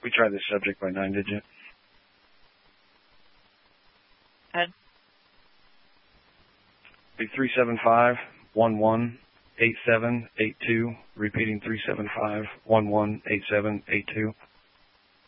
We tried this subject by 9-digit. Ed? Be 375-11-8782. Repeating 375-11-8782.